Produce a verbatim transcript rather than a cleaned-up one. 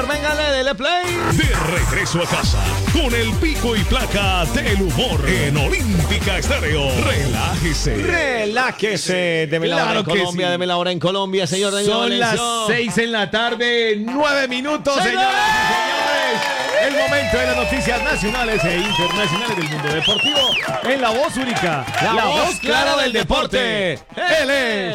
señor, véngale, dele play. De regreso a casa, con el pico y placa del humor en Olímpica Estéreo. Relájese. Relájese. Deme la Claro hora en que Colombia, sí. deme la hora en Colombia, señor. Son las seis en la tarde, nueve minutos, señoras y señores. El momento de las noticias nacionales e internacionales del mundo deportivo en la voz única, La, voz clara del deporte. Él es